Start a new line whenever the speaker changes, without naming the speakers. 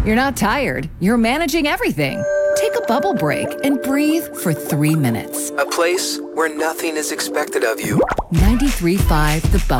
You're not tired. You're managing everything. Take a bubble break and breathe for 3 minutes.
A place where nothing is expected of you.
93.5 The Bubble.